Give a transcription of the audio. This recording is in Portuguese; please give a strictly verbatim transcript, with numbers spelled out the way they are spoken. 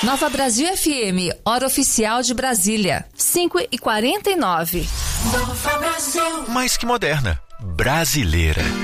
Nova Brasil F M, hora oficial de Brasília, cinco e quarenta e nove. Nova Brasil. Mais que moderna, brasileira.